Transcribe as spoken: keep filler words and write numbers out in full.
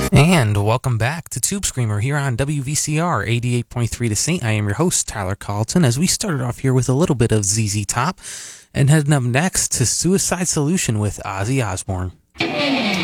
And welcome back to Tube Screamer here on W V C R eighty-eight point three to Saint. I am your host, Tyler Carlton, as we started off here with a little bit of Z Z Top and heading up next to Suicide Solution with Ozzy Osbourne.